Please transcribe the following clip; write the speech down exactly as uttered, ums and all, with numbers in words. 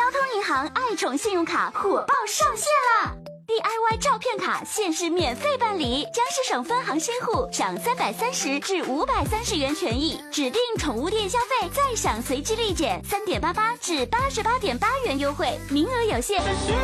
通银行爱宠信用卡火爆上线啦！ D I Y 照片卡限时免费办理，江西省分行新户享三百三十至五百三十元权益，指定宠物店消费再享随机立减三点八八至八十八点八元优惠，名额有限。